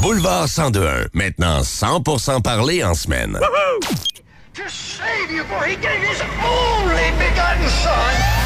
Boulevard 1021, maintenant 100% parlé en semaine. To save you, for he gave his only begotten son.